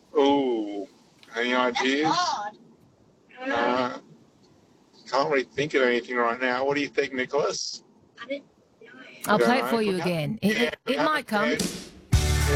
Ooh, any ideas? Uh, can't really think of anything right now. What do you think, Nicholas? I'll I don't play it for know. you again. It might come.